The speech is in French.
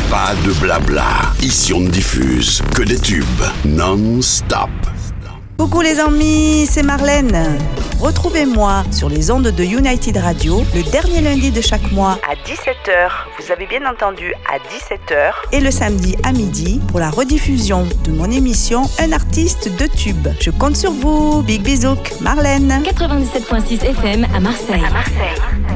Pas de blabla. Ici, on ne diffuse que des tubes non-stop. Coucou les amis, c'est Marlène. Retrouvez-moi sur les ondes de United Radio le dernier lundi de chaque mois à 17h. Vous avez bien entendu, à 17h. Et le samedi à midi pour la rediffusion de mon émission Un artiste de tube. Je compte sur vous. Big bisous, Marlène. 97.6 FM à Marseille.